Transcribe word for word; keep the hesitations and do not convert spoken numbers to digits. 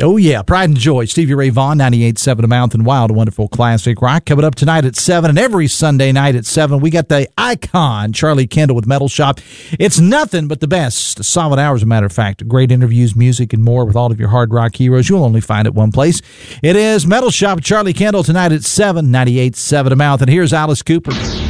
Oh, yeah. Pride and Joy. Stevie Ray Vaughan, ninety-eight point seven Mountain Wild, a wonderful classic rock. Coming up tonight at seven and every Sunday night at seven, we got the icon, Charlie Kendall with Metal Shop. It's nothing but the best. Solid hours, as a matter of fact. Great interviews, music, and more with all of your hard rock heroes. You'll only find it one place. It is Metal Shop, Charlie Kendall, tonight at seven, ninety-eight point seven Mountain. Here's Alice Cooper.